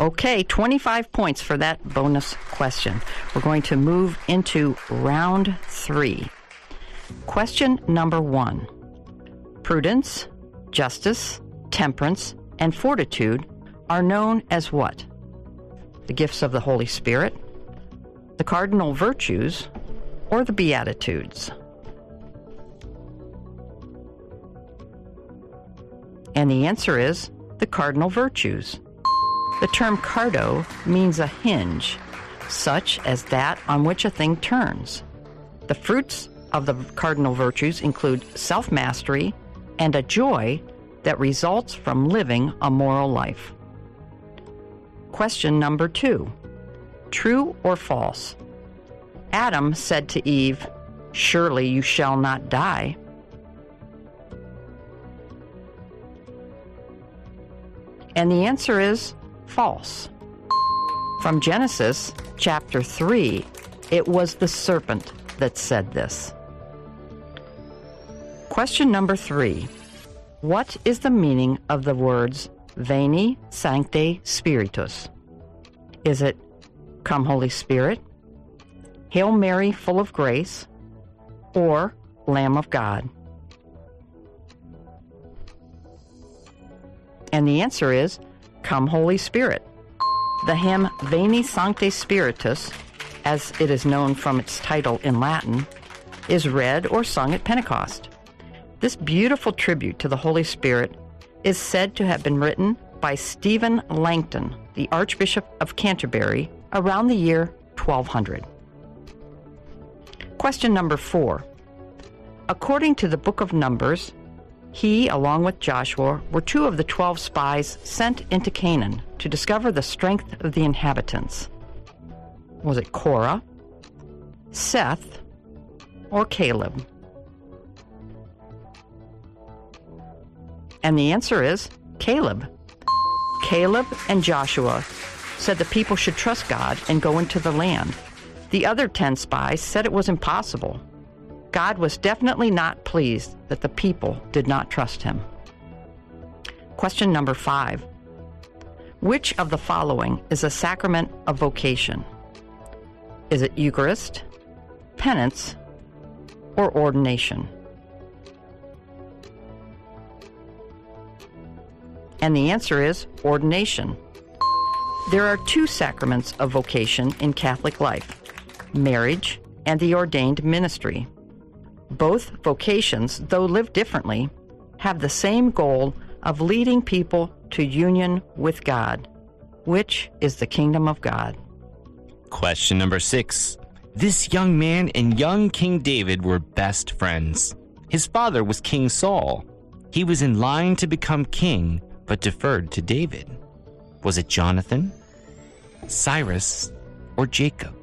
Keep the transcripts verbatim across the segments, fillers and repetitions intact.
Okay, twenty-five points for that bonus question. We're going to move into round three. Question number one. Prudence, justice, temperance, and fortitude are known as what? The gifts of the Holy Spirit, the cardinal virtues, or the Beatitudes? And the answer is the cardinal virtues. The term cardo means a hinge, such as that on which a thing turns. The fruits of the cardinal virtues include self-mastery and a joy that results from living a moral life. Question number two. True or false? Adam said to Eve, "Surely you shall not die." And the answer is false. From Genesis chapter three, it was the serpent that said this. Question number three. What is the meaning of the words Veni Sancte Spiritus? Is it Come Holy Spirit, Hail Mary full of grace, or Lamb of God? And the answer is Come Holy Spirit. The hymn Veni Sancte Spiritus, as it is known from its title in Latin, is read or sung at Pentecost. This beautiful tribute to the Holy Spirit is said to have been written by Stephen Langton, the Archbishop of Canterbury, around the year twelve hundred. Question number four. According to the Book of Numbers, he, along with Joshua, were two of the twelve spies sent into Canaan to discover the strength of the inhabitants. Was it Korah, Seth, or Caleb? And the answer is Caleb. Caleb and Joshua said the people should trust God and go into the land. The other ten spies said it was impossible. God was definitely not pleased that the people did not trust him. Question number five. Which of the following is a sacrament of vocation? Is it Eucharist, penance, or ordination? And the answer is ordination. There are two sacraments of vocation in Catholic life, marriage and the ordained ministry. Both vocations, though lived differently, have the same goal of leading people to union with God, which is the kingdom of God. Question number six. This young man and young King David were best friends. His father was King Saul. He was in line to become king, but deferred to David. Was it Jonathan, Cyrus, or Jacob?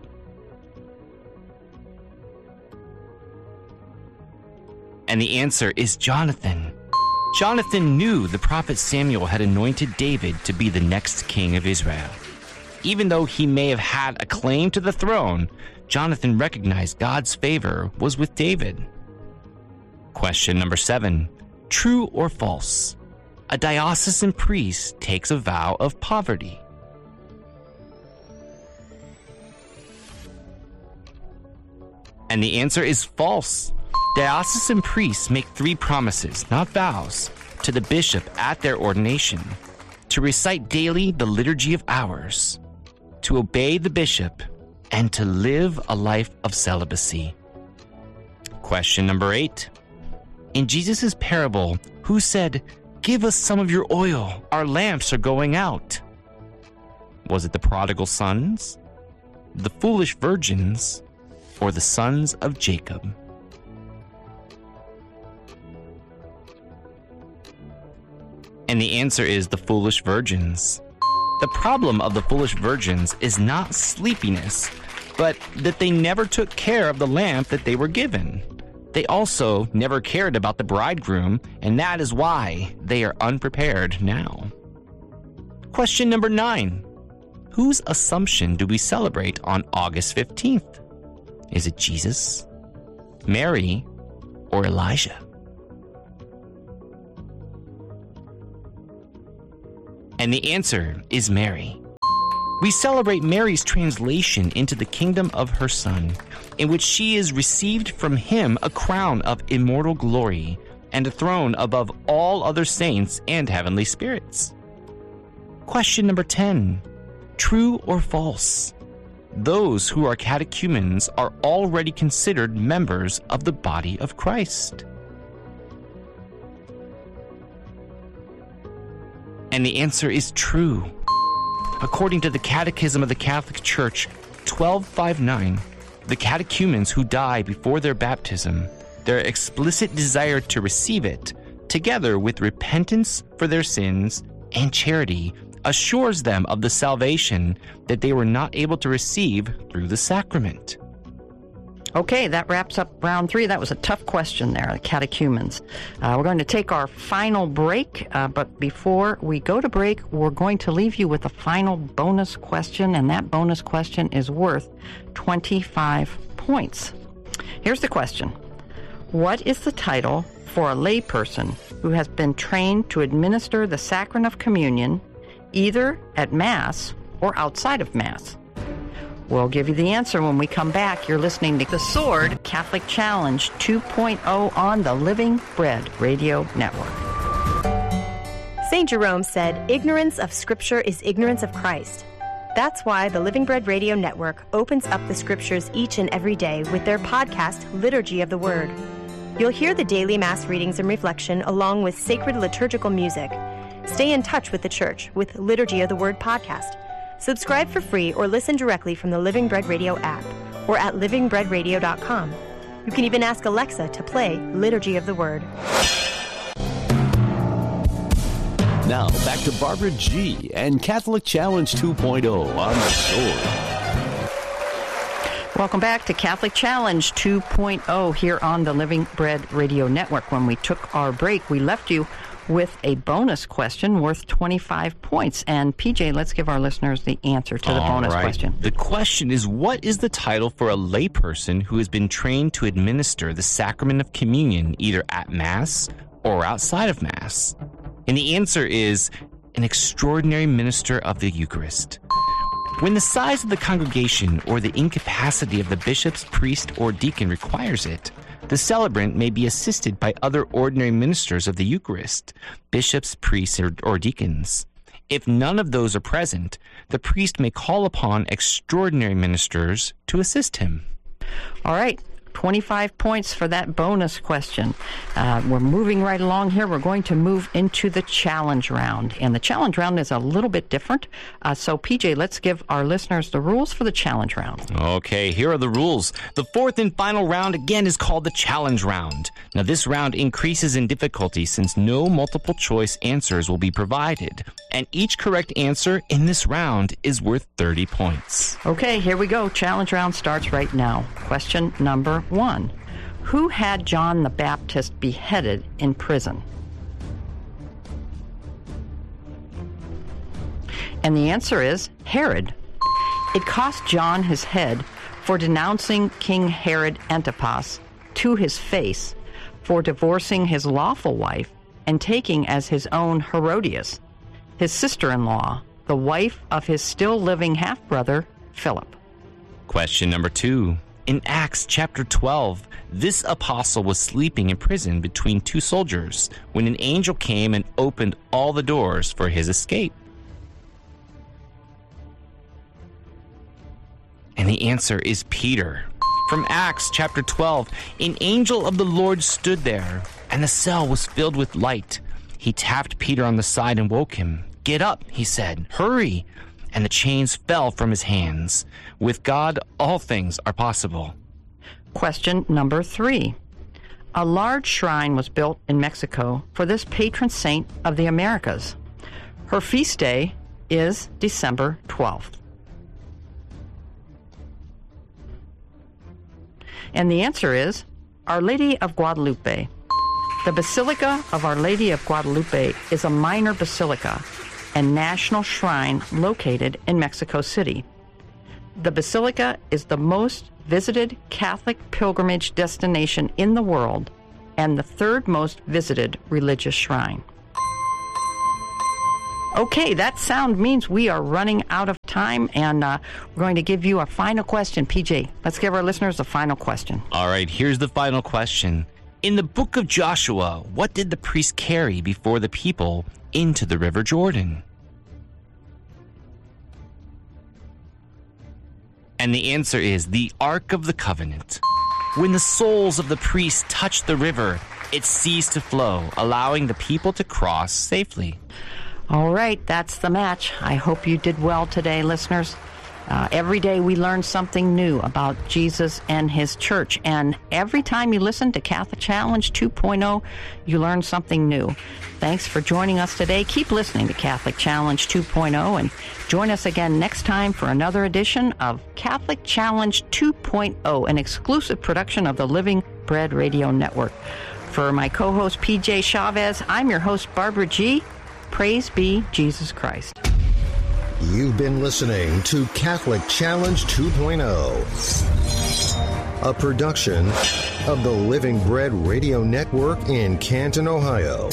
And the answer is Jonathan. Jonathan knew the prophet Samuel had anointed David to be the next king of Israel. Even though he may have had a claim to the throne, Jonathan recognized God's favor was with David. Question number seven. True or false? A diocesan priest takes a vow of poverty. And the answer is false. Diocesan priests make three promises, not vows, to the bishop at their ordination: to recite daily the Liturgy of Hours, to obey the bishop, and to live a life of celibacy. Question number eight. In Jesus' parable, who said, "Give us some of your oil, our lamps are going out"? Was it the prodigal sons, the foolish virgins, or the sons of Jacob? And the answer is the foolish virgins. The problem of the foolish virgins is not sleepiness, but that they never took care of the lamp that they were given. They also never cared about the bridegroom, and that is why they are unprepared now. Question number nine. Whose Assumption do we celebrate on August fifteenth? Is it Jesus, Mary, or Elijah? And the answer is Mary. We celebrate Mary's translation into the kingdom of her Son, in which she is received from him a crown of immortal glory and a throne above all other saints and heavenly spirits. Question number ten. True or false? Those who are catechumens are already considered members of the body of Christ. And the answer is true. According to the Catechism of the Catholic Church, twelve fifty-nine, the catechumens who die before their baptism, their explicit desire to receive it, together with repentance for their sins and charity, assures them of the salvation that they were not able to receive through the sacrament. Okay, that wraps up round three. That was a tough question there, the catechumens. Uh, we're going to take our final break, uh, but before we go to break, we're going to leave you with a final bonus question, and that bonus question is worth twenty-five points. Here's the question. What is the title for a layperson who has been trained to administer the sacrament of communion either at Mass or outside of Mass? We'll give you the answer when we come back. You're listening to The Sword Catholic Challenge two point oh on the Living Bread Radio Network. Saint Jerome said, "Ignorance of Scripture is ignorance of Christ." That's why the Living Bread Radio Network opens up the Scriptures each and every day with their podcast, Liturgy of the Word. You'll hear the daily Mass readings and reflection along with sacred liturgical music. Stay in touch with the Church with Liturgy of the Word podcast. Subscribe for free or listen directly from the Living Bread Radio app or at living bread radio dot com. You can even ask Alexa to play Liturgy of the Word. Now, back to Barbara G. and Catholic Challenge two point oh on The Sword. Welcome back to Catholic Challenge two point oh here on the Living Bread Radio Network. When we took our break, we left you with a bonus question worth twenty-five points. And P J, let's give our listeners the answer to the All bonus right. question. The question is, what is the title for a layperson who has been trained to administer the sacrament of communion either at Mass or outside of Mass? And the answer is an extraordinary minister of the Eucharist. When the size of the congregation or the incapacity of the bishop's priest or deacon requires it, the celebrant may be assisted by other ordinary ministers of the Eucharist, bishops, priests, or, or deacons. If none of those are present, the priest may call upon extraordinary ministers to assist him. All right. twenty-five points for that bonus question. Uh, we're moving right along here. We're going to move into the challenge round. And the challenge round is a little bit different. Uh, so, P J, let's give our listeners the rules for the challenge round. Okay, here are the rules. The fourth and final round, again, is called the challenge round. Now, this round increases in difficulty since no multiple choice answers will be provided. And each correct answer in this round is worth thirty points. Okay, here we go. Challenge round starts right now. Question number one. Who had John the Baptist beheaded in prison? And the answer is Herod. It cost John his head for denouncing King Herod Antipas to his face for divorcing his lawful wife and taking as his own Herodias, his sister-in-law, the wife of his still living half-brother, Philip. Question number two. In Acts chapter twelve, this apostle was sleeping in prison between two soldiers when an angel came and opened all the doors for his escape. And the answer is Peter. From Acts chapter twelve, an angel of the Lord stood there, and the cell was filled with light. He tapped Peter on the side and woke him. "Get up," he said. "Hurry." And the chains fell from his hands. With God, all things are possible. Question number three. A large shrine was built in Mexico for this patron saint of the Americas. Her feast day is December twelfth. And the answer is Our Lady of Guadalupe. The Basilica of Our Lady of Guadalupe is a minor basilica and national shrine located in Mexico City. The basilica is the most visited Catholic pilgrimage destination in the world and the third most visited religious shrine. Okay, that sound means we are running out of time, and uh, we're going to give you our final question. P J, let's give our listeners a final question. All right, here's the final question. In the book of Joshua, what did the priest carry before the people into the River Jordan? And the answer is the Ark of the Covenant. When the soles of the priests touched the river, it ceased to flow, allowing the people to cross safely. All right, that's the match. I hope you did well today, listeners. Uh, every day we learn something new about Jesus and his church. And every time you listen to Catholic Challenge two point oh, you learn something new. Thanks for joining us today. Keep listening to Catholic Challenge two point oh and join us again next time for another edition of Catholic Challenge two point oh, an exclusive production of the Living Bread Radio Network. For my co-host P J Chavez, I'm your host Barbara G. Praise be Jesus Christ. You've been listening to Catholic Challenge two point oh, a production of the Living Bread Radio Network in Canton, Ohio.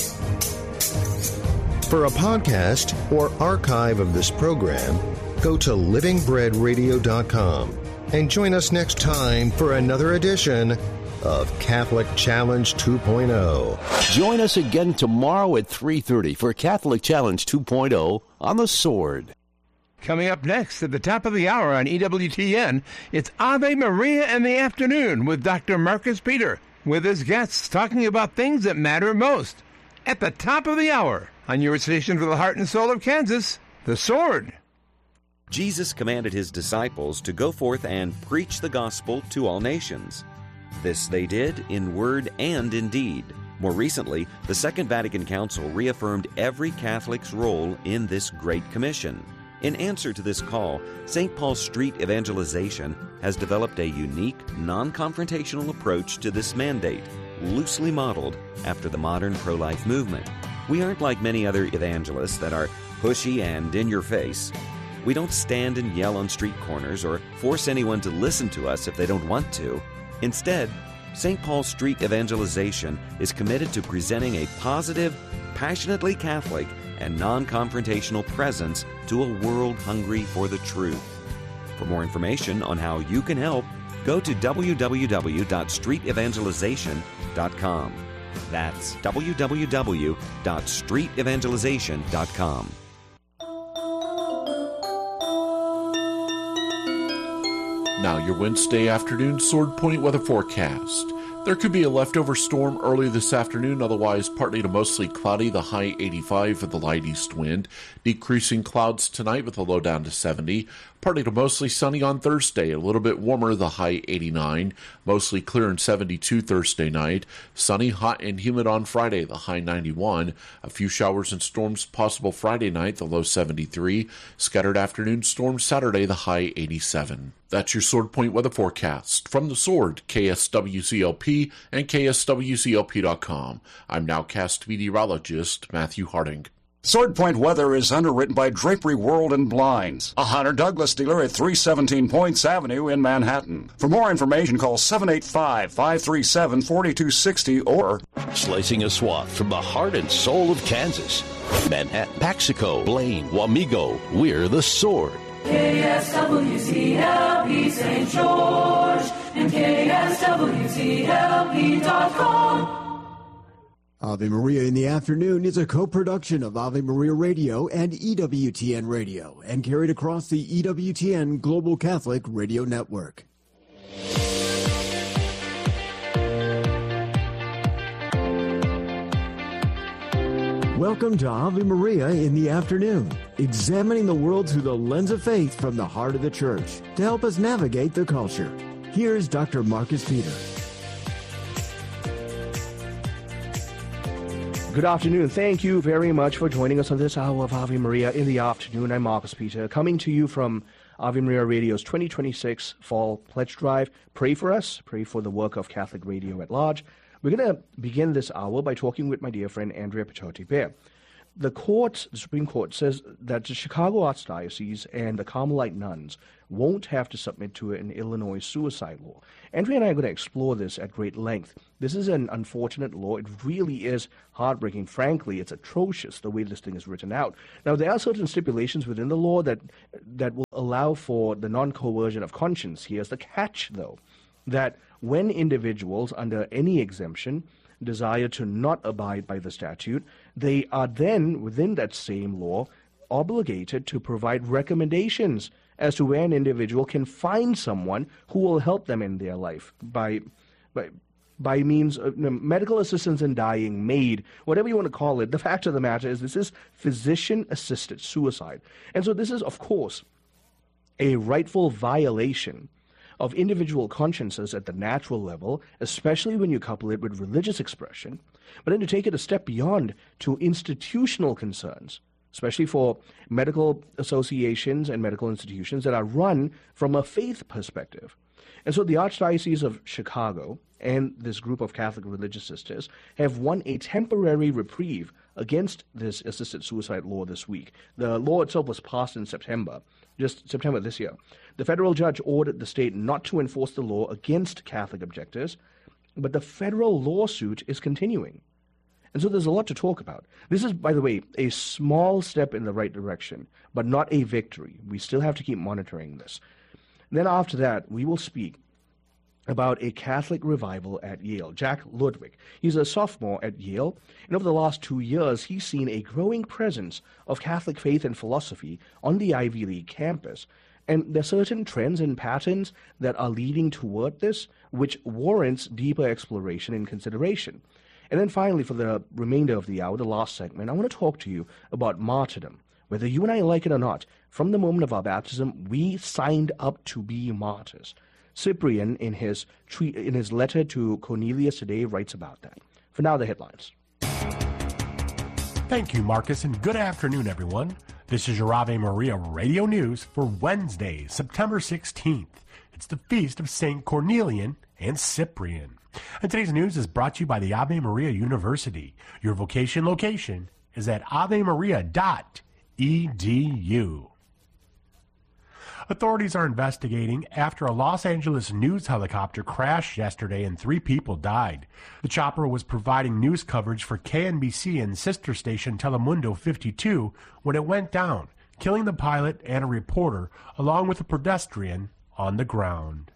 For a podcast or archive of this program, go to living bread radio dot com and join us next time for another edition of Catholic Challenge two point oh. Join us again tomorrow at three thirty for Catholic Challenge two point oh on The Sword. Coming up next at the top of the hour on E W T N, it's Ave Maria in the afternoon with Doctor Marcus Peter, with his guests talking about things that matter most. At the top of the hour on your station for the heart and soul of Kansas, The Sword. Jesus commanded his disciples to go forth and preach the gospel to all nations. This they did in word and in deed. More recently, the Second Vatican Council reaffirmed every Catholic's role in this Great Commission. In answer to this call, Saint Paul Street Evangelization has developed a unique, non-confrontational approach to this mandate, loosely modeled after the modern pro-life movement. We aren't like many other evangelists that are pushy and in your face. We don't stand and yell on street corners or force anyone to listen to us if they don't want to. Instead, Saint Paul Street Evangelization is committed to presenting a positive, passionately Catholic, and non-confrontational presence to a world hungry for the truth. For more information on how you can help, go to w w w dot street evangelization dot com. That's w w w dot street evangelization dot com. Now your Wednesday afternoon Sword Point weather forecast. There could be a leftover storm early this afternoon, otherwise partly to mostly cloudy, the high eighty-five with the light east wind. Decreasing clouds tonight with a low down to seventy. Partly to mostly sunny on Thursday, a little bit warmer, the high eighty-nine. Mostly clear and seventy-two Thursday night. Sunny, hot, and humid on Friday, the high ninety-one. A few showers and storms possible Friday night, the low seventy-three. Scattered afternoon storms Saturday, the high eighty-seven. That's your Sword Point weather forecast. From The Sword, K S W C L P and K S W C L P dot com. I'm nowcast meteorologist Matthew Harding. Sword Point weather is underwritten by Drapery World and Blinds, a Hunter Douglas dealer at three seventeen Points Avenue in Manhattan. For more information, call seven eight five, five three seven, four two six zero or Slicing a swath from the heart and soul of Kansas. Manhattan, Paxico, Blaine, Wamego, we're The Sword. K S W C L P Saint George and K S W C L P dot com. Ave Maria in the Afternoon is a co-production of Ave Maria Radio and E W T N Radio and carried across the E W T N Global Catholic Radio Network. Welcome to Ave Maria in the Afternoon, examining the world through the lens of faith from the heart of the Church to help us navigate the culture. Here's Doctor Marcus Peter. Good afternoon. Thank you very much for joining us on this hour of Ave Maria in the Afternoon. I'm Marcus Peter, coming to you from Ave Maria Radio's twenty twenty-six Fall Pledge Drive. Pray for us. Pray for the work of Catholic Radio at large. We're going to begin this hour by talking with my dear friend Andrea Picciotti Bear. the court, the Supreme Court, says that the Chicago Archdiocese and the Carmelite nuns won't have to submit to an Illinois suicide law. Andrea and I are going to explore this at great length. This is an unfortunate law. It really is heartbreaking. Frankly, it's atrocious the way this thing is written out. Now, there are certain stipulations within the law that that will allow for the non-coercion of conscience. Here's the catch, though, that when individuals under any exemption desire to not abide by the statute, they are then, within that same law, obligated to provide recommendations as to where an individual can find someone who will help them in their life by by by means of you know, medical assistance in dying, maid, whatever you want to call it. The fact of the matter is this is physician-assisted suicide. And so this is, of course, a rightful violation of individual consciences at the natural level, especially when you couple it with religious expression, but then to take it a step beyond to institutional concerns, especially for medical associations and medical institutions that are run from a faith perspective. And so the Archdiocese of Chicago and this group of Catholic religious sisters have won a temporary reprieve against this assisted suicide law this week. The law itself was passed in September, just September this year. The federal judge ordered the state not to enforce the law against Catholic objectors, but the federal lawsuit is continuing. And so there's a lot to talk about. This is, by the way, a small step in the right direction, but not a victory. We still have to keep monitoring this. Then after that, we will speak about a Catholic revival at Yale. Jack Ludwig, he's a sophomore at Yale, and over the last two years, he's seen a growing presence of Catholic faith and philosophy on the Ivy League campus. And there are certain trends and patterns that are leading toward this, which warrants deeper exploration and consideration. And then finally, for the remainder of the hour, the last segment, I want to talk to you about martyrdom. Whether you and I like it or not, from the moment of our baptism, we signed up to be martyrs. Cyprian, in his tre- in his letter to Cornelius today, writes about that. For now, the headlines. Thank you, Marcus, and good afternoon, everyone. This is your Ave Maria Radio News for Wednesday, September sixteenth. It's the feast of Saint Cornelian and Cyprian. And today's news is brought to you by the Ave Maria University. Your vocation location is at ave maria dot e d u. Authorities are investigating after a Los Angeles news helicopter crashed yesterday and three people died. The chopper was providing news coverage for K N B C and sister station Telemundo fifty-two when it went down, killing the pilot and a reporter, along with a pedestrian on the ground.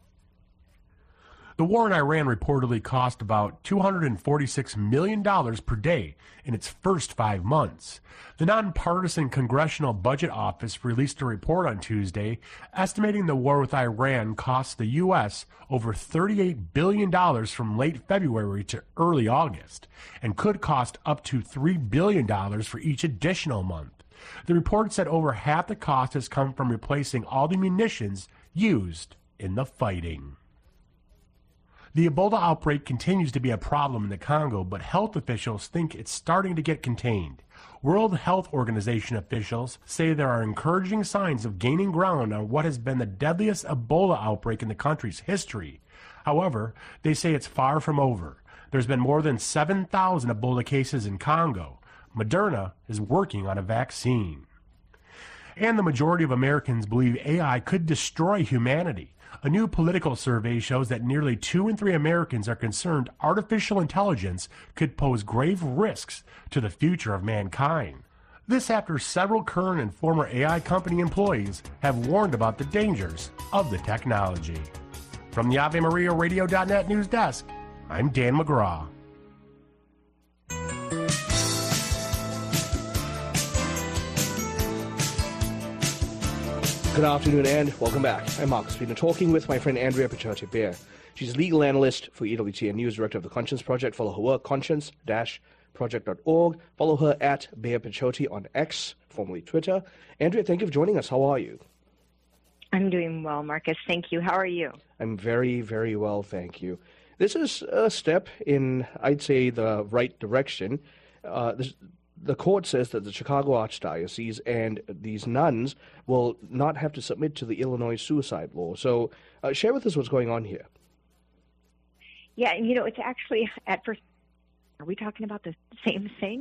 The war in Iran reportedly cost about two hundred forty-six million dollars per day in its first five months. The nonpartisan Congressional Budget Office released a report on Tuesday estimating the war with Iran cost the U S over thirty-eight billion dollars from late February to early August, and could cost up to three billion dollars for each additional month. The report said over half the cost has come from replacing all the munitions used in the fighting. The Ebola outbreak continues to be a problem in the Congo, but health officials think it's starting to get contained. World Health Organization officials say there are encouraging signs of gaining ground on what has been the deadliest Ebola outbreak in the country's history. However, they say it's far from over. There's been more than seven thousand Ebola cases in Congo. Moderna is working on a vaccine. And the majority of Americans believe A I could destroy humanity. A new political survey shows that nearly two in three Americans are concerned artificial intelligence could pose grave risks to the future of mankind. This after several current and former A I company employees have warned about the dangers of the technology. From the Ave Maria Radio dot net news desk, I'm Dan McGraw. Good afternoon and welcome back. I'm Marcus Peter, talking with my friend Andrea Picciotti-Bear. She's a legal analyst for E W T N News, director of the Conscience Project. Follow her work, conscience dash project dot org. Follow her at Bear Picciotti on X, formerly Twitter. Andrea, thank you for joining us. How are you? I'm doing well, Marcus. Thank you. How are you? I'm very, very well, thank you. This is a step in, I'd say, the right direction. Uh, this, The court says that the Chicago Archdiocese and these nuns will not have to submit to the Illinois suicide law. So uh, share with us what's going on here. Yeah, and you know, it's actually, at first, are we talking about the same thing?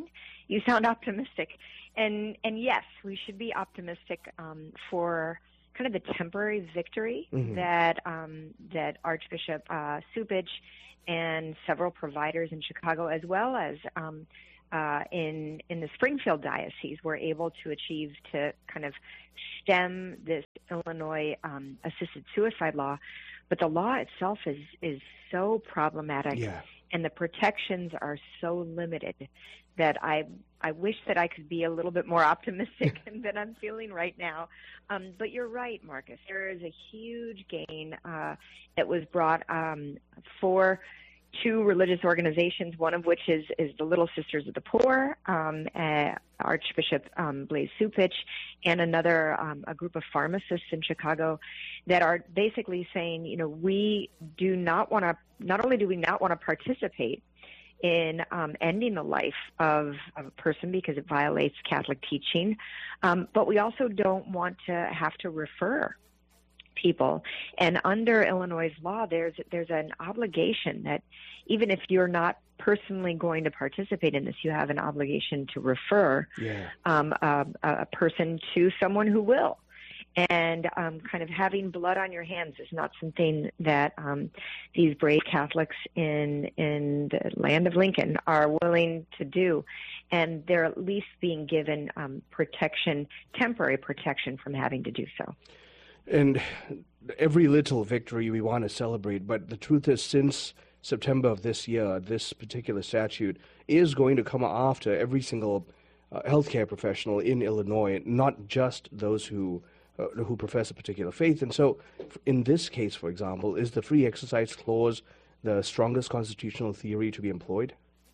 you sound optimistic. And, and yes, we should be optimistic um, for kind of the temporary victory mm-hmm. that um, that Archbishop uh, Cupich and several providers in Chicago, as well as um, uh, in in the Springfield Diocese, were able to achieve to kind of stem this Illinois um, assisted suicide law. But the law itself is is so problematic, yeah. and the protections are so limited that I I wish that I could be a little bit more optimistic than I'm feeling right now. Um, but you're right, Marcus. There is a huge gain uh, that was brought um, for two religious organizations, one of which is, is the Little Sisters of the Poor, um, uh, Archbishop um, Blaise Cupich, and another, um, a group of pharmacists in Chicago that are basically saying, you know, we do not want to, not only do we not want to participate in um, ending the life of, of a person because it violates Catholic teaching, um, but we also don't want to have to refer people. And under Illinois' law, there's there's an obligation that even if you're not personally going to participate in this, you have an obligation to refer yeah. um, a, a person to someone who will. And um, kind of having blood on your hands is not something that um, these brave Catholics in in the land of Lincoln are willing to do. And they're at least being given um, protection, temporary protection from having to do so. And every little victory we want to celebrate, but the truth is, since September of this year, this particular statute is going to come after every single uh, healthcare professional in Illinois, not just those who uh, who profess a particular faith. And so, in this case, for example, is the free exercise clause the strongest constitutional theory to be employed?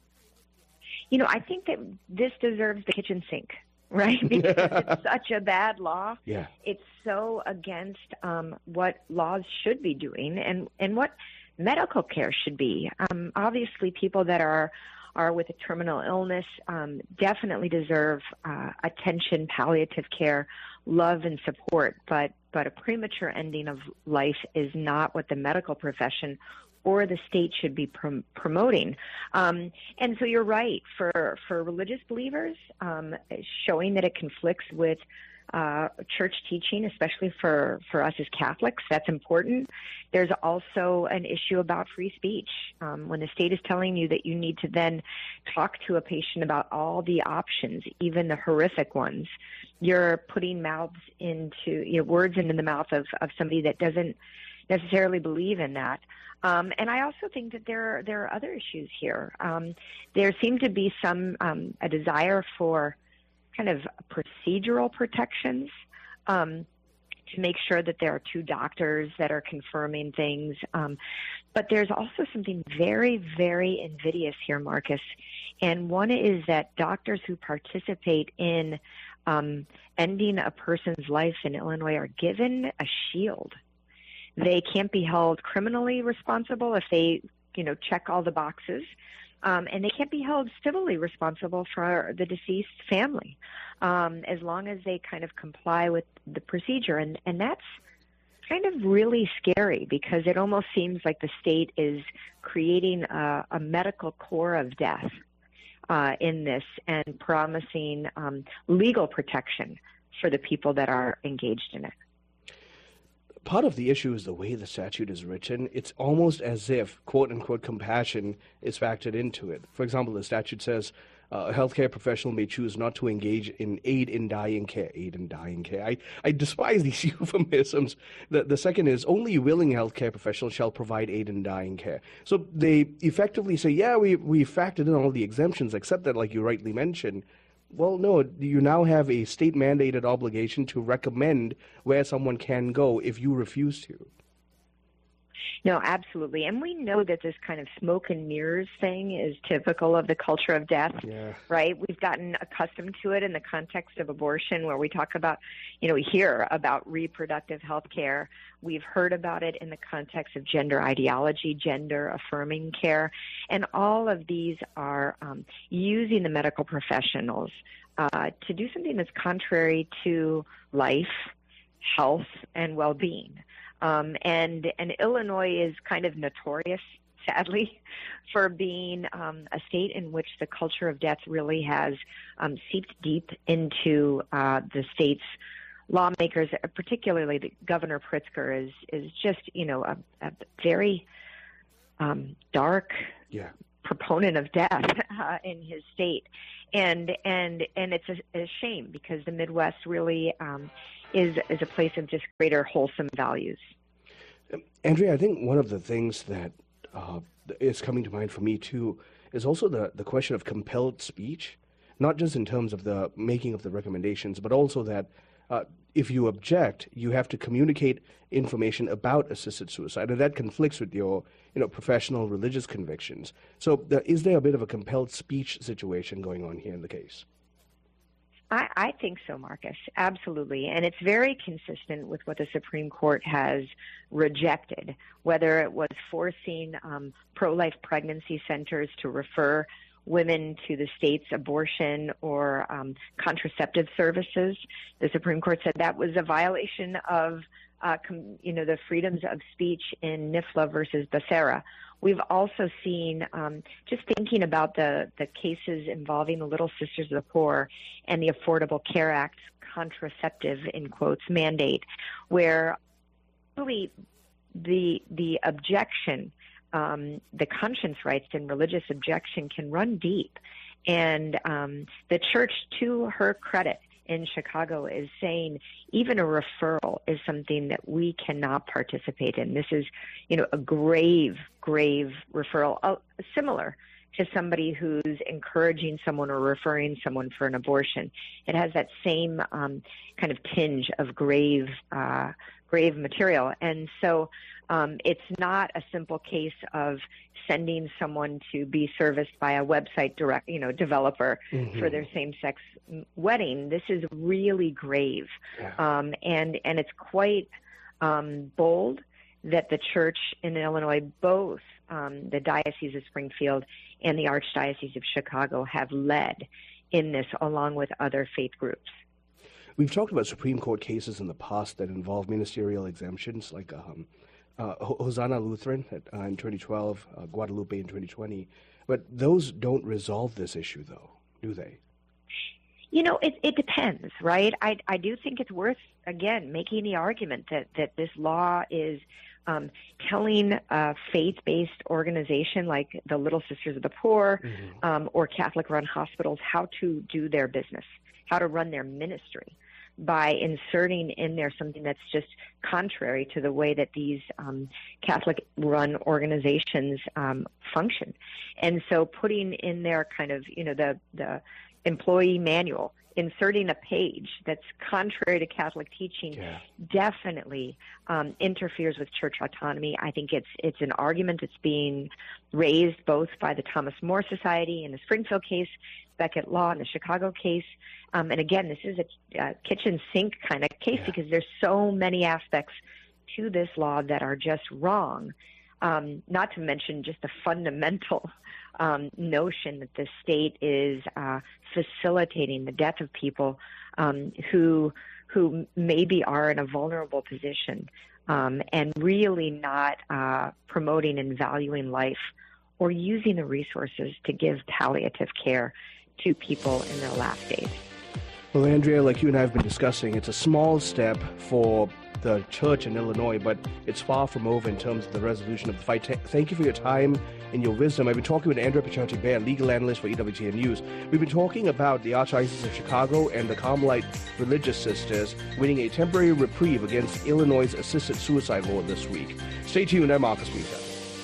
You know, I think that this deserves the kitchen sink. Right? Because it's such a bad law. Yeah. It's so against um, what laws should be doing and, and what medical care should be. Um, obviously, people that are are with a terminal illness um, definitely deserve uh, attention, palliative care, love, and support. But but a premature ending of life is not what the medical profession or the state should be prom- promoting. Um, and so you're right, for, for religious believers, um, showing that it conflicts with uh, church teaching, especially for, for us as Catholics, that's important. There's also an issue about free speech. Um, when the state is telling you that you need to then talk to a patient about all the options, even the horrific ones, you're putting mouths into, you know, words into the mouth of, of somebody that doesn't necessarily believe in that. Um, and I also think that there are, there are other issues here. Um, there seemed to be some um, a desire for kind of procedural protections um, to make sure that there are two doctors that are confirming things. Um, but there's also something very, very invidious here, Marcus. And one is that doctors who participate in um, ending a person's life in Illinois are given a shield. They can't be held criminally responsible if they, you know, check all the boxes, um, and they can't be held civilly responsible for the deceased family, um, as long as they kind of comply with the procedure. And, and that's kind of really scary because it almost seems like the state is creating a, a medical core of death uh, in this and promising um, legal protection for the people that are engaged in it. Part of the issue is the way the statute is written. It's almost as if, quote-unquote, compassion is factored into it. For example, the statute says uh, a healthcare professional may choose not to engage in aid in dying care. Aid in dying care. I, I despise these euphemisms. The, the second is only willing healthcare professionals shall provide aid in dying care. So they effectively say, yeah, we, we factored in all the exemptions, except that, like you rightly mentioned, well, no, you now have a state-mandated obligation to recommend where someone can go if you refuse to. No, absolutely. And we know that this kind of smoke and mirrors thing is typical of the culture of death, yeah. right? We've gotten accustomed to it in the context of abortion where we talk about, you know, we hear about reproductive health care. We've heard about it in the context of gender ideology, gender-affirming care. And all of these are um, using the medical professionals uh, to do something that's contrary to life, health, and well-being. Um, and, and Illinois is kind of notorious sadly, for being um, a state in which the culture of death really has um, seeped deep into uh, the state's lawmakers, particularly the Governor Pritzker is is just, you know, a, a very um, dark yeah. proponent of death uh, in his state. And and and it's a, a shame because the Midwest really um, is is a place of just greater wholesome values. Andrea, I think one of the things that uh, is coming to mind for me too is also the, the question of compelled speech, not just in terms of the making of the recommendations, but also that uh, if you object, you have to communicate information about assisted suicide, and that conflicts with your, you know, professional religious convictions. So, uh, is there a bit of a compelled speech situation going on here in the case? I, I think so, Marcus. Absolutely, and it's very consistent with what the Supreme Court has rejected, whether it was forcing um, pro-life pregnancy centers to refer women to the state's abortion or um, contraceptive services. The Supreme Court said that was a violation of, uh, com- you know, the freedoms of speech in NIFLA versus Becerra. We've also seen, um, just thinking about the, the cases involving the Little Sisters of the Poor and the Affordable Care Act contraceptive, in quotes, mandate, where really the the objection Um, the conscience rights and religious objection can run deep. And um, the church, to her credit, in Chicago is saying even a referral is something that we cannot participate in. This is, you know, a grave, grave referral, uh, similar to somebody who's encouraging someone or referring someone for an abortion. It has that same um, kind of tinge of grave, uh, grave material. And so um, it's not a simple case of sending someone to be serviced by a website direct, you know, developer mm-hmm. for their same-sex wedding. This is really grave. Yeah. Um, and, and it's quite um, bold that the church in Illinois, both um, the Diocese of Springfield and the Archdiocese of Chicago, have led in this along with other faith groups. We've talked about Supreme Court cases in the past that involve ministerial exemptions, like um, uh, Hosanna Lutheran at, uh, in twenty twelve, uh, Guadalupe in twenty twenty. But those don't resolve this issue, though, do they? You know, it, it depends, right? I, I do think it's worth, again, making the argument that, that this law is um, telling a faith-based organization like the Little Sisters of the Poor mm-hmm. um, or Catholic-run hospitals how to do their business, how to run their ministry, by inserting in there something that's just contrary to the way that these um, Catholic-run organizations um, function. And so putting in there kind of, you know, the, the employee manual, inserting a page that's contrary to Catholic teaching yeah. definitely um, interferes with church autonomy. I think it's it's an argument that's being raised both by the Thomas More Society in the Springfield case, Becket Law in the Chicago case. Um, and again, this is a uh, kitchen sink kind of case yeah. because there's so many aspects to this law that are just wrong. Um, not to mention just the fundamental um, notion that the state is uh, facilitating the death of people um, who who maybe are in a vulnerable position um, and really not uh, promoting and valuing life or using the resources to give palliative care to people in their last days. Well, Andrea, like you and I have been discussing, it's a small step for the church in Illinois, but it's far from over in terms of the resolution of the fight. T- thank you for your time and your wisdom. I've been talking with Andrea Picciotti-Bear, legal analyst for E W T N News. We've been talking about the Archdiocese of Chicago and the Carmelite Religious Sisters winning a temporary reprieve against Illinois' assisted suicide law this week. Stay tuned. I'm Marcus Peter.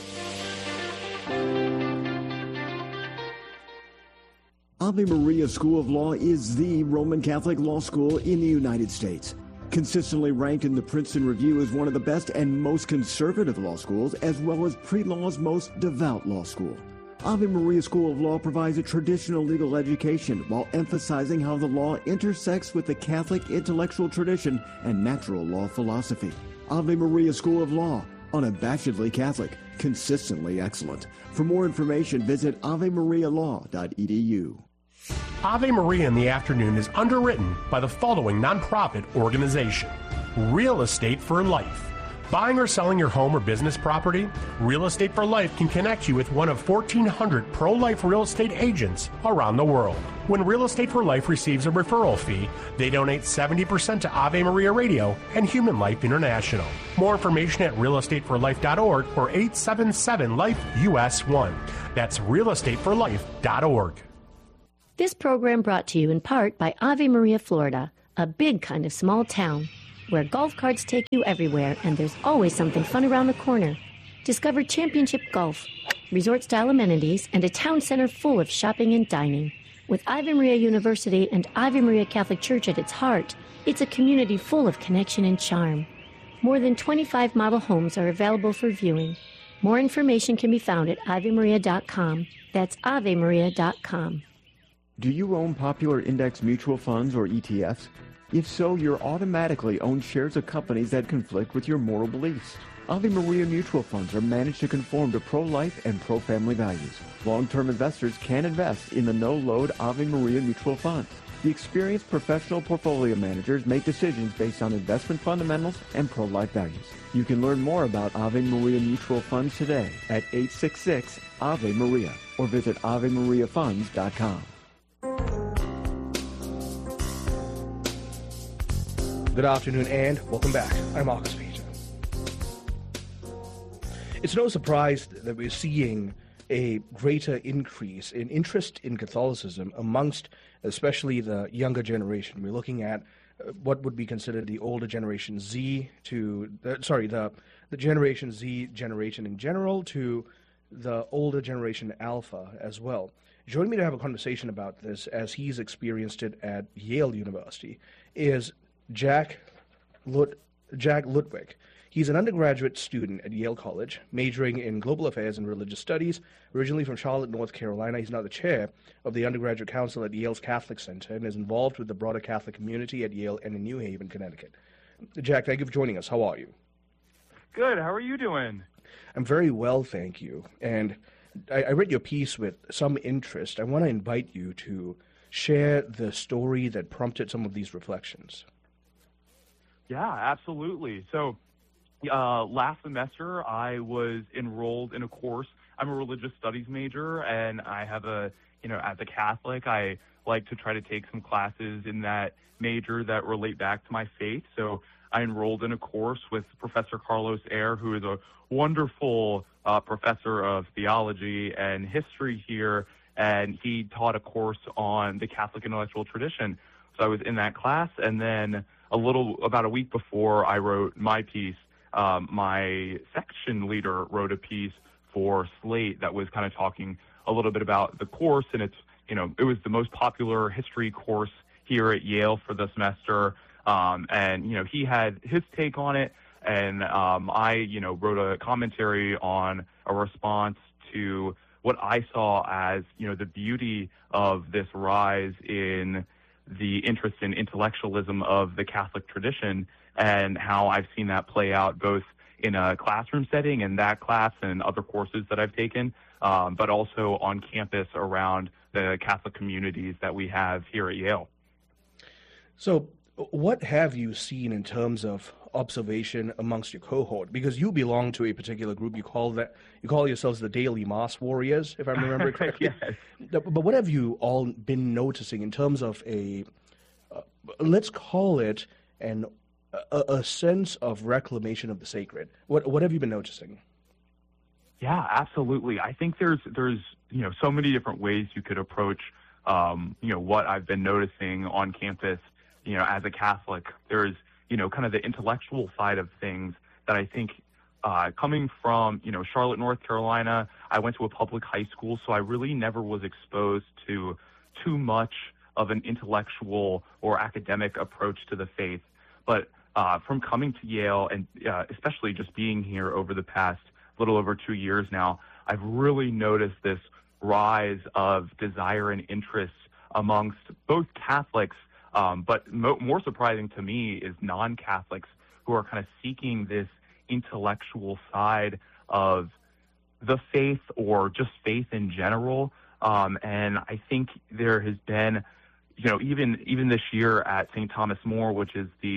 Ave Maria School of Law is the Roman Catholic law school in the United States. Consistently ranked in the Princeton Review as one of the best and most conservative law schools, as well as pre-law's most devout law school. Ave Maria School of Law provides a traditional legal education while emphasizing how the law intersects with the Catholic intellectual tradition and natural law philosophy. Ave Maria School of Law, unabashedly Catholic, consistently excellent. For more information, visit ave maria law dot e d u. Ave Maria in the Afternoon is underwritten by the following nonprofit organization: Real Estate for Life, Buying or selling your home or business property? Real Estate for Life can connect you with one of fourteen hundred pro-life real estate agents around the world. When Real Estate for Life receives a referral fee, they donate seventy percent to Ave Maria Radio and Human Life International. More information at real estate for life dot org or eight seven seven life U S one. That's real estate for life dot org. This program brought to you in part by Ave Maria, Florida, a big kind of small town where golf carts take you everywhere and there's always something fun around the corner. Discover Championship Golf, resort-style amenities, and a town center full of shopping and dining. With Ave Maria University and Ave Maria Catholic Church at its heart, it's a community full of connection and charm. More than twenty-five model homes are available for viewing. More information can be found at ave maria dot com. That's ave maria dot com. Do you own popular index mutual funds or E T Fs? If so, you're automatically own shares of companies that conflict with your moral beliefs. Ave Maria mutual funds are managed to conform to pro-life and pro-family values. Long-term investors can invest in the no-load Ave Maria mutual funds. The experienced professional portfolio managers make decisions based on investment fundamentals and pro-life values. You can learn more about Ave Maria mutual funds today at eight six six Ave Maria or visit ave maria funds dot com. Good afternoon and welcome back. I'm Marcus Peter. It's no surprise that we're seeing a greater increase in interest in Catholicism amongst especially the younger generation. We're looking at what would be considered the older generation Z to, uh, sorry, the, the Generation Z generation in general to the older generation Alpha as well. Joining me to have a conversation about this, as he's experienced it at Yale University, is Jack Lut- Jack Ludwig. He's an undergraduate student at Yale College, majoring in global affairs and religious studies. Originally from Charlotte, North Carolina, he's now the chair of the undergraduate council at Yale's Catholic Center and is involved with the broader Catholic community at Yale and in New Haven, Connecticut. Jack, thank you for joining us. How are you? Good. How are you doing? I'm very well, thank you. And I, I read your piece with some interest. I want to invite you to share the story that prompted some of these reflections. Yeah, absolutely. So uh, last semester, I was enrolled in a course. I'm a religious studies major, and I have a, you know, as a Catholic, I like to try to take some classes in that major that relate back to my faith. So I enrolled in a course with Professor Carlos Ayer, who is a wonderful uh, professor of theology and history here, and he taught a course on the Catholic intellectual tradition. So I was in that class, and then a little, about a week before I wrote my piece, um, my section leader wrote a piece for Slate that was kind of talking a little bit about the course, and it's, you know, it was the most popular history course here at Yale for the semester, um, and, you know, he had his take on it, and um, I, you know, wrote a commentary on a response to what I saw as, you know, the beauty of this rise in the interest in intellectualism of the Catholic tradition, and how I've seen that play out both in a classroom setting in that class and other courses that I've taken, um, but also on campus around the Catholic communities that we have here at Yale. So what have you seen in terms of observation amongst your cohort? Because you belong to a particular group. You call that you call yourselves the Daily Mass Warriors, if I remember correctly. Yes. But what have you all been noticing in terms of a, uh, let's call it an a, a sense of reclamation of the sacred? What what have you been noticing? Yeah, absolutely. I think there's there's you know so many different ways you could approach um, you know what I've been noticing on campus. You know, as a Catholic, there's you know, kind of the intellectual side of things that I think uh, coming from, you know, Charlotte, North Carolina, I went to a public high school, so I really never was exposed to too much of an intellectual or academic approach to the faith. But uh, from coming to Yale and uh, especially just being here over the past little over two years now, I've really noticed this rise of desire and interest amongst both Catholics Um, but mo- more surprising to me is non-Catholics who are kind of seeking this intellectual side of the faith or just faith in general. Um, and I think there has been, you know, even even this year at Saint Thomas More, which is the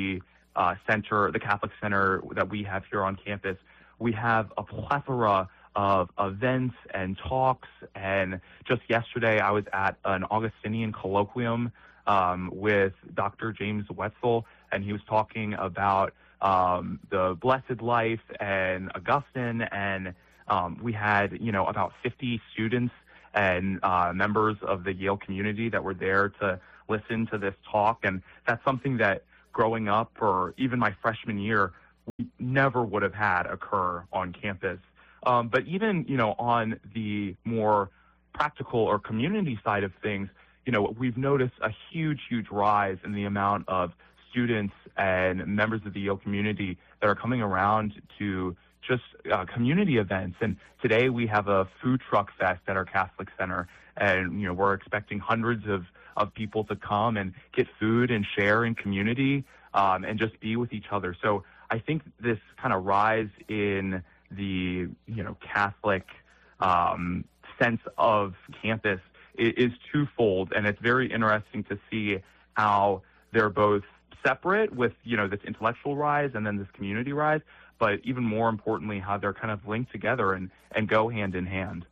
uh, center, the Catholic Center that we have here on campus, we have a plethora of events and talks. And just yesterday, I was at an Augustinian colloquium um, with Doctor James Wetzel, and he was talking about um, the blessed life and Augustine, and um, we had, you know, about fifty students and uh, members of the Yale community that were there to listen to this talk. And that's something that growing up, or even my freshman year, we never would have had occur on campus. Um, but even, you know, on the more practical or community side of things, you know, we've noticed a huge, huge rise in the amount of students and members of the Yale community that are coming around to just uh, community events. And today we have a food truck fest at our Catholic Center, and, you know, we're expecting hundreds of, of people to come and get food and share in community um, and just be with each other. So I think this kind of rise in the, you know, Catholic um, sense of campus is, is twofold, and it's very interesting to see how they're both separate with, you know, this intellectual rise and then this community rise, but even more importantly, how they're kind of linked together and, and go hand in hand.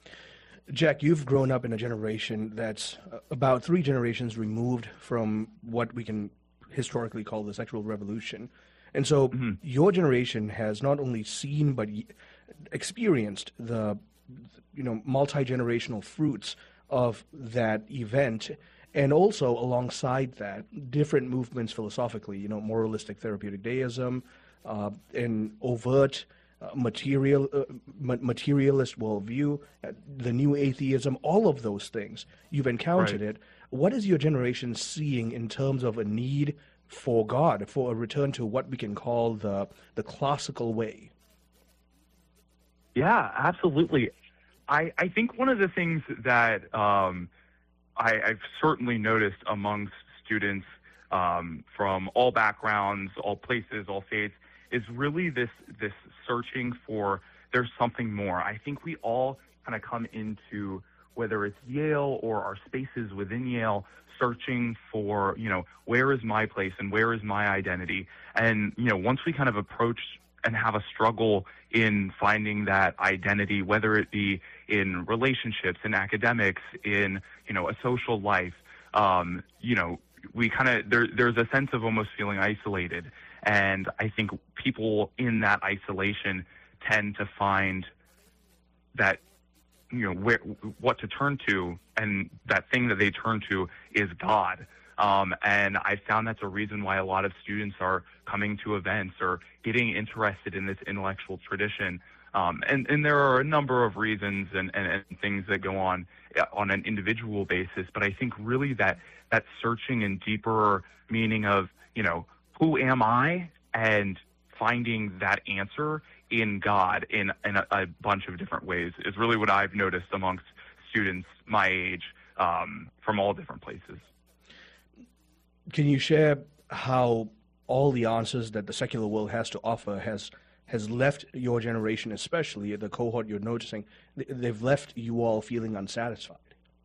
Jack, you've grown up in a generation that's about three generations removed from what we can historically call the sexual revolution. And so mm-hmm. your generation has not only seen but experienced the, you know, multi-generational fruits of that event, and also alongside that, different movements philosophically, you know, moralistic therapeutic deism, uh, an overt uh, material uh, materialist worldview, uh, the new atheism, all of those things. You've encountered right. it. What is your generation seeing in terms of a need for God, for a return to what we can call the the classical way? Yeah, absolutely. I, I think one of the things that um, I, I've certainly noticed amongst students um, from all backgrounds, all places, all faiths, is really this this searching for there's something more. I think we all kind of come into, whether it's Yale or our spaces within Yale, searching for, you know, where is my place and where is my identity? And, you know, once we kind of approach and have a struggle in finding that identity, whether it be in relationships, in academics, in, you know, a social life, um, you know, we kind of, there, there's a sense of almost feeling isolated. And I think people in that isolation tend to find that, you know, where, what to turn to, and that thing that they turn to is God. Um, and I found that's a reason why a lot of students are coming to events or getting interested in this intellectual tradition. Um, and, and there are a number of reasons and, and, and things that go on on an individual basis. But I think really that, that searching and deeper meaning of, you know, who am I? And finding that answer in God in, in a, a bunch of different ways is really what I've noticed amongst students my age um, from all different places. Can you share how all the answers that the secular world has to offer has has left your generation, especially the cohort you're noticing, they've left you all feeling unsatisfied?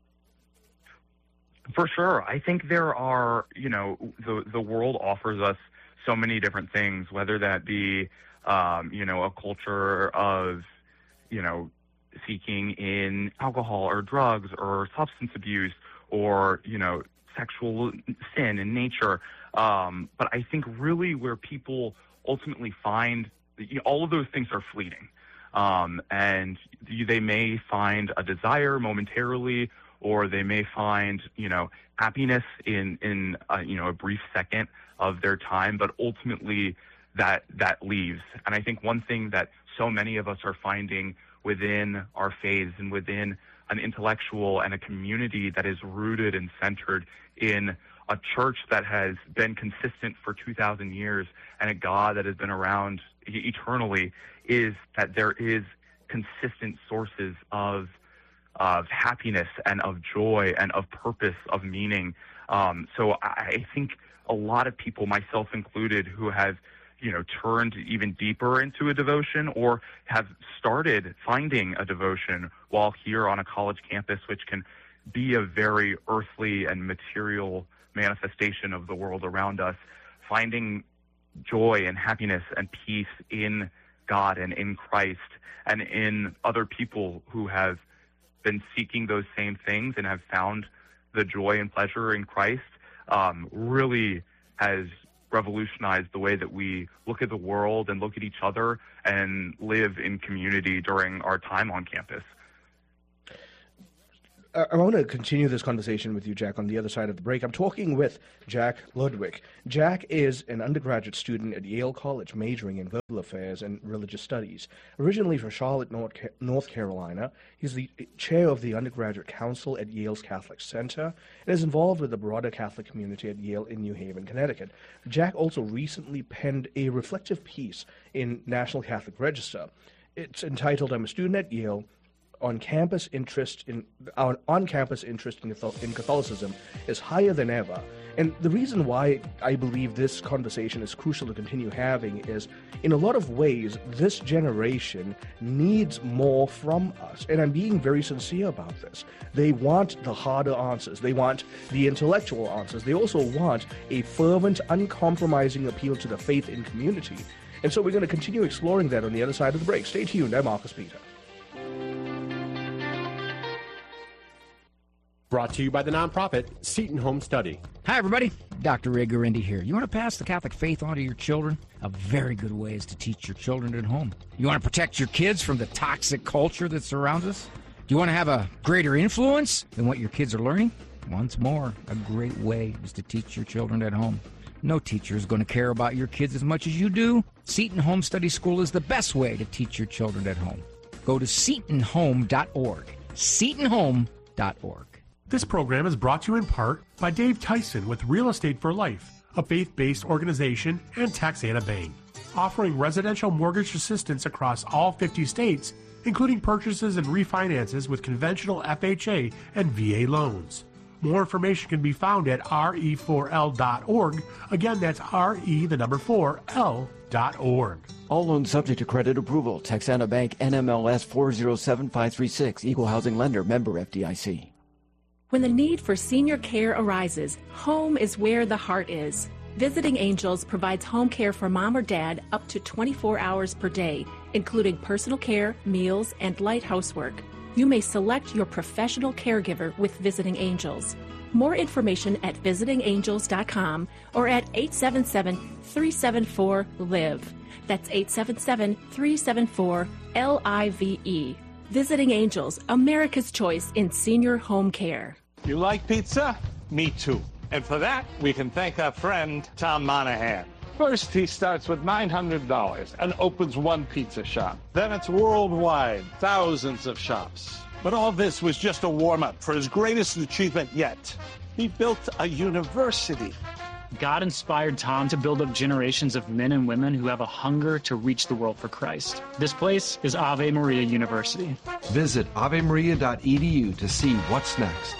For sure. I think there are, you know, the the world offers us so many different things, whether that be, um, you know, a culture of, you know, seeking in alcohol or drugs or substance abuse or, you know, sexual sin in nature. Um, but I think really where people ultimately find, you know, all of those things are fleeting. Um, and they may find a desire momentarily, or they may find, you know, happiness in, in uh, you know, a brief second of their time, but ultimately that that leaves. And I think one thing that so many of us are finding within our faiths and within an intellectual and a community that is rooted and centered in a church that has been consistent for two thousand years and a God that has been around eternally, is that there is consistent sources of of happiness and of joy and of purpose, of meaning. Um, so I, I think a lot of people, myself included, who have, you know, turned even deeper into a devotion or have started finding a devotion while here on a college campus, which can be a very earthly and material manifestation of the world around us, finding joy and happiness and peace in God and in Christ and in other people who have been seeking those same things and have found the joy and pleasure in Christ um, really has revolutionized the way that we look at the world and look at each other and live in community during our time on campus. I want to continue this conversation with you, Jack, on the other side of the break. I'm talking with Jack Ludwig. Jack is an undergraduate student at Yale College, majoring in global affairs and religious studies. Originally from Charlotte, North Carolina, he's the chair of the undergraduate council at Yale's Catholic Center and is involved with the broader Catholic community at Yale in New Haven, Connecticut. Jack also recently penned a reflective piece in National Catholic Register. It's entitled, "I'm a Student at Yale, On-campus interest in our on-campus interest in, in Catholicism is higher than ever." And the reason why I believe this conversation is crucial to continue having is, in a lot of ways, this generation needs more from us. And I'm being very sincere about this. They want the harder answers. They want the intellectual answers. They also want a fervent, uncompromising appeal to the faith in community. And so we're going to continue exploring that on the other side of the break. Stay tuned. I'm Marcus Peter. Brought to you by the nonprofit Seton Home Study. Hi, everybody. Doctor Ray Guarendi here. You want to pass the Catholic faith on to your children? A very good way is to teach your children at home. You want to protect your kids from the toxic culture that surrounds us? Do you want to have a greater influence than what your kids are learning? Once more, a great way is to teach your children at home. No teacher is going to care about your kids as much as you do. Seton Home Study School is the best way to teach your children at home. Go to seton home dot org. seton home dot org. This program is brought to you in part by Dave Tyson with Real Estate for Life, a faith-based organization, and Texana Bank, offering residential mortgage assistance across all fifty states, including purchases and refinances with conventional F H A and V A loans. More information can be found at R E four L dot org. Again, that's R E, the number four, L dot org. All loans subject to credit approval. Texana Bank, N M L S four zero seven five three six, Equal Housing Lender, member F D I C. When the need for senior care arises, home is where the heart is. Visiting Angels provides home care for mom or dad up to twenty-four hours per day, including personal care, meals, and light housework. You may select your professional caregiver with Visiting Angels. More information at visiting angels dot com or at eight seven seven, three seven four, L I V E. That's eight seven seven, three seven four, L I V E. Visiting Angels, America's choice in senior home care. You like pizza? Me too. And for that, we can thank our friend, Tom Monahan. First, he starts with nine hundred dollars and opens one pizza shop. Then it's worldwide, thousands of shops. But all this was just a warm-up for his greatest achievement yet. He built a university. God inspired Tom to build up generations of men and women who have a hunger to reach the world for Christ. This place is Ave Maria University. Visit ave maria dot e d u to see what's next.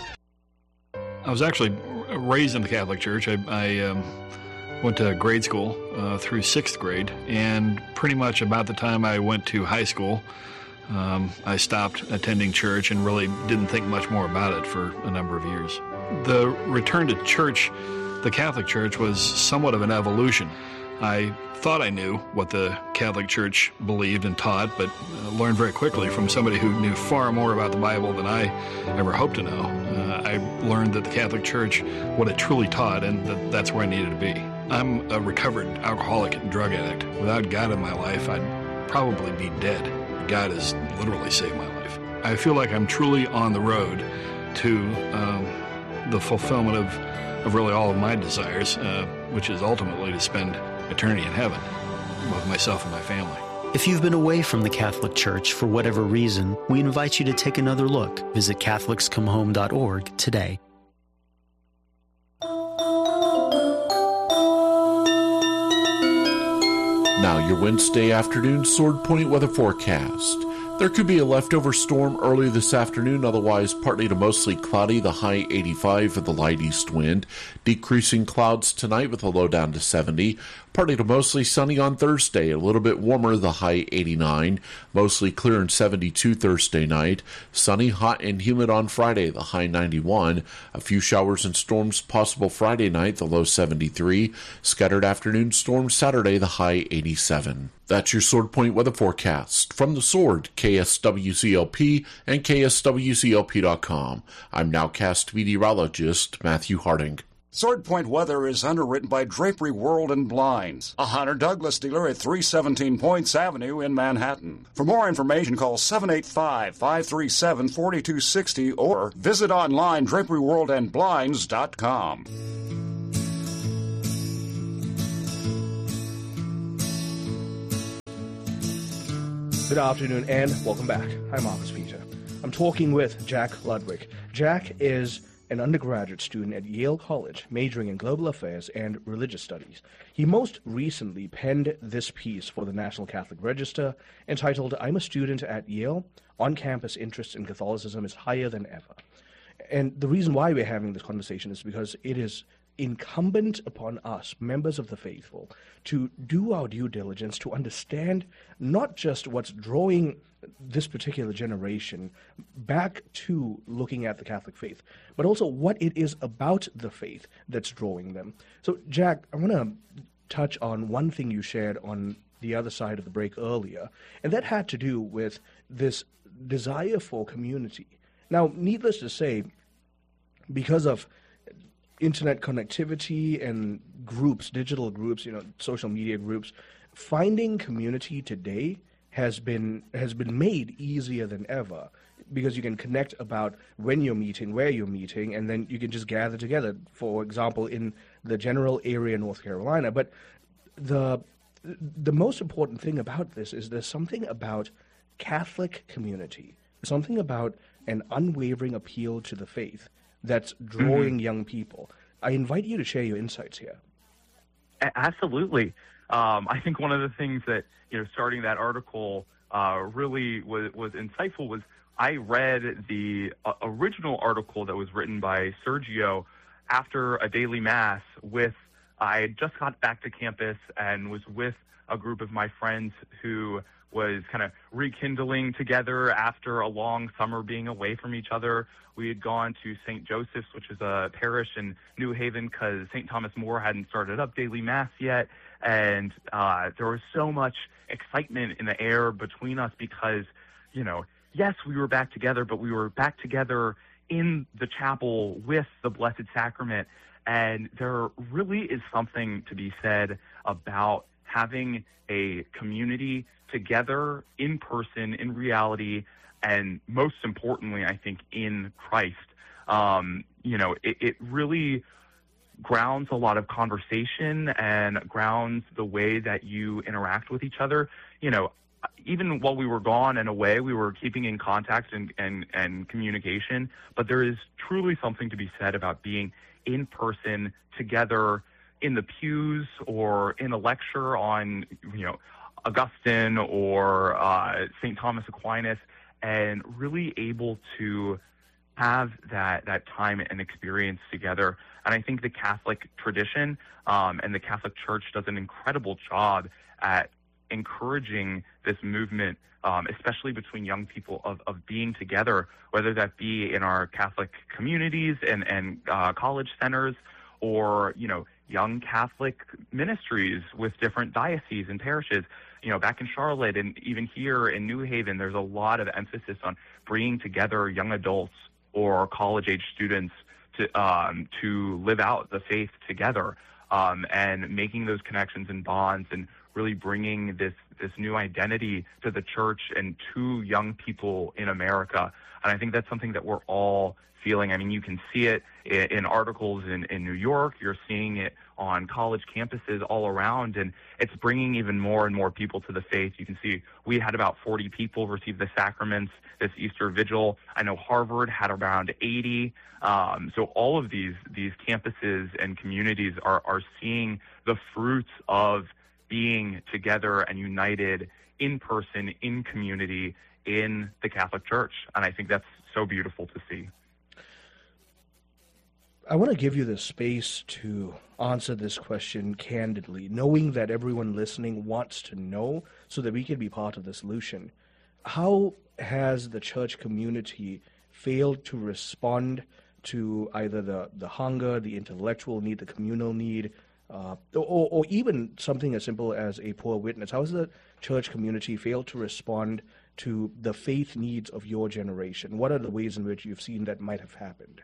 I was actually raised in the Catholic Church. I, I um, went to grade school uh, through sixth grade, and pretty much about the time I went to high school, um, I stopped attending church and really didn't think much more about it for a number of years. The return to church, the Catholic Church, was somewhat of an evolution. I thought I knew what the Catholic Church believed and taught, but uh, learned very quickly from somebody who knew far more about the Bible than I ever hoped to know. Uh, I learned that the Catholic Church, what it truly taught, and that that's where I needed to be. I'm a recovered alcoholic and drug addict. Without God in my life, I'd probably be dead. God has literally saved my life. I feel like I'm truly on the road to um, the fulfillment of, of really all of my desires, uh, which is ultimately to spend eternity in heaven with myself and my family. If you've been away from the Catholic Church for whatever reason, we invite you to take another look. Visit catholics come home dot org today. Now your Wednesday afternoon Sword Point weather forecast. There could be a leftover storm early this afternoon, otherwise partly to mostly cloudy, the high eighty-five with the light east wind. Decreasing clouds tonight with a low down to seventy. Partly to mostly sunny on Thursday, a little bit warmer, the high eighty-nine. Mostly clear and seventy-two Thursday night. Sunny, hot, and humid on Friday, the high ninety-one. A few showers and storms possible Friday night, the low seventy-three. Scattered afternoon storms Saturday, the high eighty-seven. That's your Sword Point weather forecast. From the Sword, K S W C L P and K S W C L P dot com. I'm nowcast meteorologist Matthew Harding. Sword Point weather is underwritten by Drapery World and Blinds, a Hunter Douglas dealer at three seventeen Points Avenue in Manhattan. For more information, call seven eight five, five three seven, four two six zero or visit online drapery world and blinds dot com. Good afternoon and welcome back. I'm Marcus Peter. I'm talking with Jack Ludwig. Jack is an undergraduate student at Yale College, majoring in global affairs and religious studies. He most recently penned this piece for the National Catholic Register entitled, I'm a Student at Yale. On-campus interest in Catholicism is higher than ever. And the reason why we're having this conversation is because it is incumbent upon us, members of the faithful, to do our due diligence to understand not just what's drawing this particular generation back to looking at the Catholic faith, but also what it is about the faith that's drawing them. So, Jack, I want to touch on one thing you shared on the other side of the break earlier, and that had to do with this desire for community. Now, needless to say, because of internet connectivity and groups, digital groups, you know, social media groups, finding community today has been has been made easier than ever because you can connect about when you're meeting, where you're meeting, and then you can just gather together, for example, in the general area in North Carolina. But the the most important thing about this is there's something about Catholic community, something about an unwavering appeal to the faith that's drawing mm-hmm. young people. I invite you to share your insights here. Absolutely. Um, I think one of the things that, you know, starting that article uh, really was, was insightful was I read the uh, original article that was written by Sergio after a daily mass with, I had just got back to campus and was with a group of my friends who was kind of rekindling together after a long summer being away from each other. We had gone to Saint Joseph's, which is a parish in New Haven, because Saint Thomas More hadn't started up daily mass yet. And uh, there was so much excitement in the air between us because, you know, yes, we were back together, but we were back together in the chapel with the Blessed Sacrament. And there really is something to be said about having a community together in person, in reality, and most importantly, I think, in Christ. Um, you know, it, it really grounds a lot of conversation and grounds the way that you interact with each other. You know, even while we were gone and away, we were keeping in contact and, and, and communication, but there is truly something to be said about being in person together in the pews or in a lecture on, you know, Augustine or uh, Saint Thomas Aquinas, and really able to have that, that time and experience together. And I think the Catholic tradition um, and the Catholic Church does an incredible job at encouraging this movement, um, especially between young people, of, of being together, whether that be in our Catholic communities and, and uh, college centers, or, you know, young Catholic ministries with different dioceses and parishes. You know, back in Charlotte and even here in New Haven, there's a lot of emphasis on bringing together young adults or college-age students to um, to live out the faith together, um, and making those connections and bonds, and really bringing this this new identity to the church and to young people in America. And I think that's something that we're all feeling. I mean, you can see it in, in articles in, in New York. You're seeing it on college campuses all around, and it's bringing even more and more people to the faith. You can see we had about forty people receive the sacraments this Easter Vigil. I know Harvard had around eighty. Um, so all of these these campuses and communities are, are seeing the fruits of being together and united in person, in community, in the Catholic Church. And I think that's so beautiful to see. I want to give you the space to answer this question candidly, knowing that everyone listening wants to know so that we can be part of the solution. How has the church community failed to respond to either the, the hunger, the intellectual need, the communal need, uh, or, or even something as simple as a poor witness? How has the church community failed to respond to the faith needs of your generation? What are the ways in which you've seen that might have happened?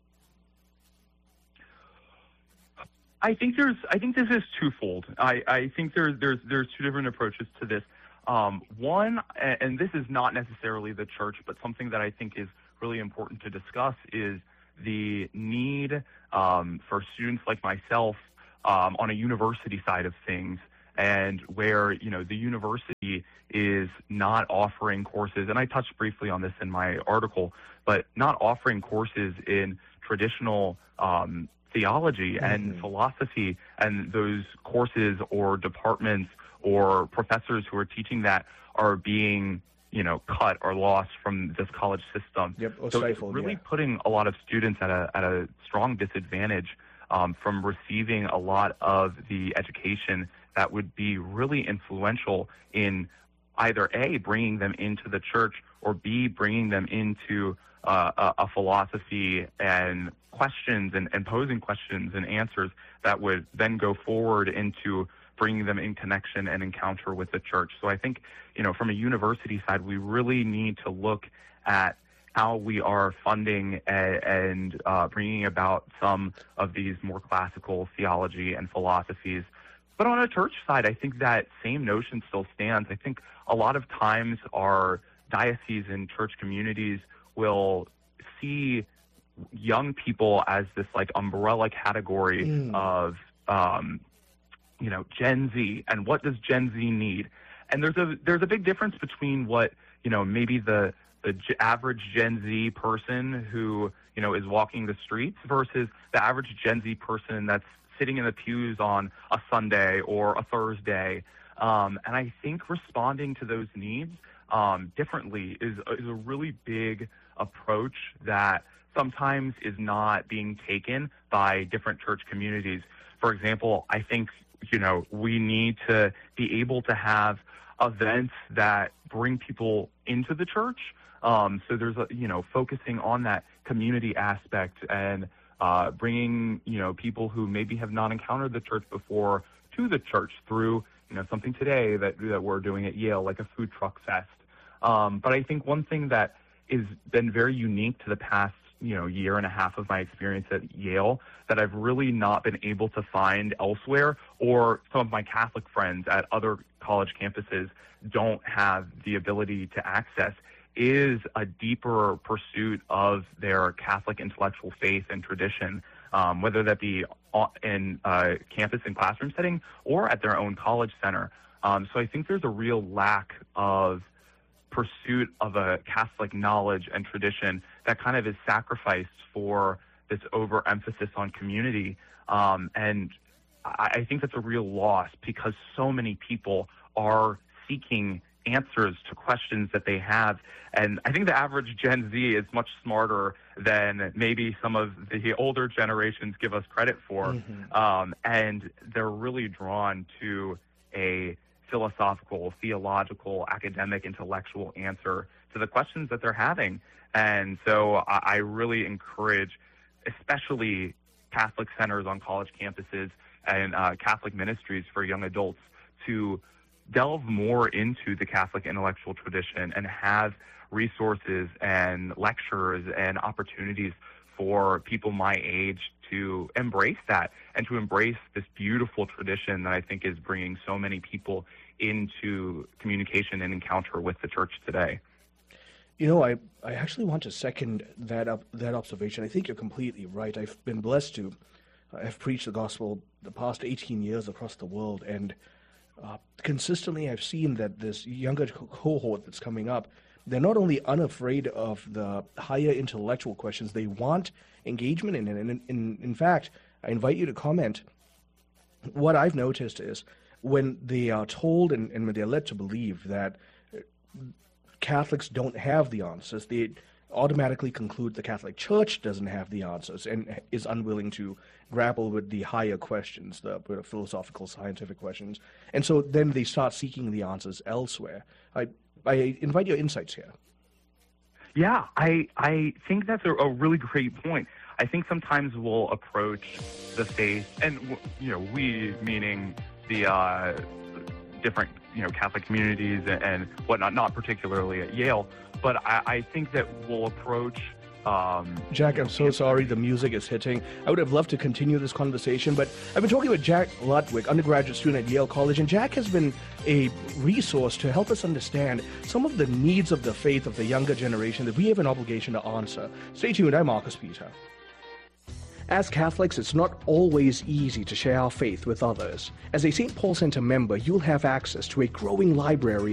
I think there's. I think this is twofold. I, I think there's there's there's two different approaches to this. Um, one, and this is not necessarily the church, but something that I think is really important to discuss is the need um, for students like myself um, on a university side of things, and where you know the university is not offering courses. And I touched briefly on this in my article, but not offering courses in traditional Um, theology and mm-hmm. philosophy, and those courses or departments or professors who are teaching that are being, you know, cut or lost from this college system. Yep, so stifled, it's really yeah. putting a lot of students at a at a strong disadvantage um, from receiving a lot of the education that would be really influential in either A, bringing them into the church, or B, bringing them into uh, a, a philosophy and questions and, and posing questions and answers that would then go forward into bringing them in connection and encounter with the church. So I think, you know, from a university side, we really need to look at how we are funding and, and uh, bringing about some of these more classical theology and philosophies. But on a church side, I think that same notion still stands. I think a lot of times our dioceses and church communities will see young people as this like umbrella category mm. of, um, you know, Gen Z, and what does Gen Z need? And there's a there's a big difference between what, you know, maybe the the g- average Gen Z person who, you know, is walking the streets versus the average Gen Z person that's sitting in the pews on a Sunday or a Thursday. Um, and I think responding to those needs um, differently is is a really big approach that sometimes is not being taken by different church communities. For example, I think, you know, we need to be able to have events that bring people into the church. Um, so there's, a, you know, focusing on that community aspect and uh, bringing, you know, people who maybe have not encountered the church before to the church through, you know, something today that, that we're doing at Yale, like a food truck fest. Um, but I think one thing that has been very unique to the past, you know, year and a half of my experience at Yale that I've really not been able to find elsewhere, or some of my Catholic friends at other college campuses don't have the ability to access, is a deeper pursuit of their Catholic intellectual faith and tradition, um, whether that be in uh, campus and classroom setting or at their own college center. Um, so I think there's a real lack of pursuit of a Catholic knowledge and tradition that kind of is sacrificed for this overemphasis on community. Um, and I, I think that's a real loss, because so many people are seeking answers to questions that they have. And I think the average Gen Z is much smarter than maybe some of the older generations give us credit for. Mm-hmm. Um, and they're really drawn to a philosophical, theological, academic, intellectual answer to the questions that they're having. And so I, I really encourage, especially Catholic centers on college campuses and uh, Catholic ministries for young adults, to delve more into the Catholic intellectual tradition and have resources and lectures and opportunities for people my age to embrace that and to embrace this beautiful tradition that I think is bringing so many people into communication and encounter with the church today. You know, I, I actually want to second that up, that observation. I think you're completely right. I've been blessed to uh, have preached the gospel the past eighteen years across the world, and uh, consistently I've seen that this younger co- cohort that's coming up, they're not only unafraid of the higher intellectual questions, they want engagement in it. And in, in, in fact, I invite you to comment. What I've noticed is when they are told and, and when they're led to believe that Catholics don't have the answers, they automatically conclude the Catholic Church doesn't have the answers and is unwilling to grapple with the higher questions, the philosophical, scientific questions. And so then they start seeking the answers elsewhere. I, I invite your insights here. Yeah, I I think that's a, a really great point. I think sometimes we'll approach the faith, and you know, we meaning the uh, different you know Catholic communities and, and whatnot, not particularly at Yale, but I, I think that we'll approach. Um, Jack, I'm so sorry the music is hitting. I would have loved to continue this conversation, but I've been talking with Jack Ludwig, undergraduate student at Yale College, and Jack has been a resource to help us understand some of the needs of the faith of the younger generation that we have an obligation to answer. Stay tuned, I'm Marcus Peter. As Catholics, it's not always easy to share our faith with others. As a Saint Paul Center member, you'll have access to a growing library